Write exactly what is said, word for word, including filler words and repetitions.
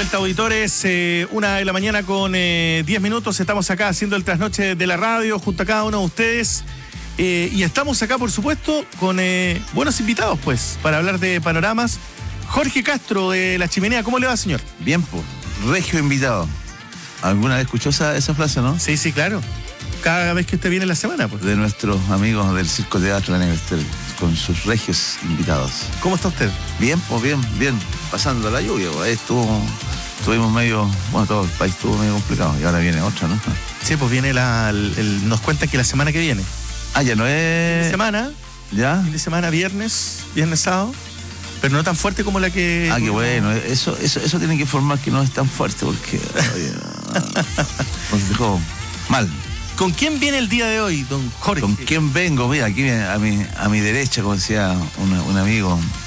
vuelta, auditores. Eh, una de la mañana con eh, diez minutos. Estamos acá haciendo el trasnoche de la radio junto a cada uno de ustedes. Eh, y estamos acá, por supuesto, con eh, buenos invitados, pues, para hablar de panoramas. Jorge Castro, de La Chimenea. ¿Cómo le va, señor? Bien, pues. Regio invitado. ¿Alguna vez escuchó esa, esa frase, no? Sí, sí, claro. Cada vez que usted viene en la semana, pues. De nuestros amigos del Circo Teatro La Negrester, con sus regios invitados. ¿Cómo está usted? Bien, pues, bien, bien. Pasando la lluvia, pues. Ahí estuvo, estuvimos medio, bueno, todo el país estuvo medio complicado. Y ahora viene otra, ¿no? Sí, pues viene la, el, el- nos cuentan que la semana que viene. Ah, ya no es... Semana, ¿Ya? fin de semana, viernes, viernes, sábado. Pero no tan fuerte como la que... Ah, qué bueno. Eso, eso, eso tiene que informar que no es tan fuerte, porque... Oye, nos dejó mal. ¿Con quién viene el día de hoy, don Jorge? ¿Con quién vengo? Mira, aquí viene a mi, a mi derecha, como decía un, un amigo,